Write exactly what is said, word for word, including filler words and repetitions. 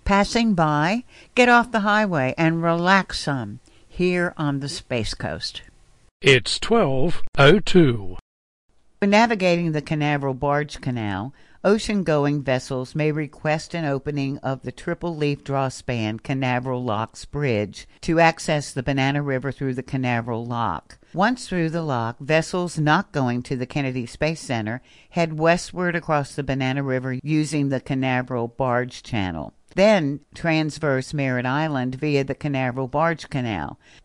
Passing by, get off the highway and relax some here on the Space Coast. It's twelve oh two. When navigating the Canaveral Barge Canal, ocean-going vessels may request an opening of the triple-leaf drawspan Canaveral Locks Bridge to access the Banana River through the Canaveral Lock. Once through the lock, vessels not going to the Kennedy Space Center head westward across the Banana River using the Canaveral Barge Channel. Then transverse Merritt Island via the Canaveral Barge Canal.